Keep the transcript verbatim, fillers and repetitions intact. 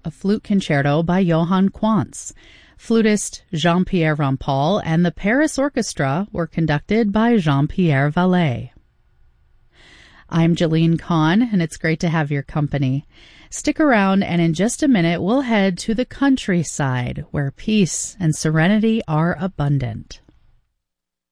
a flute concerto by Johann Quantz. Flutist Jean-Pierre Rampal and the Paris Orchestra were conducted by Jean-Pierre Vallet. I'm Jalene Kahn, and it's great to have your company. Stick around, and in just a minute, we'll head to the countryside, where peace and serenity are abundant.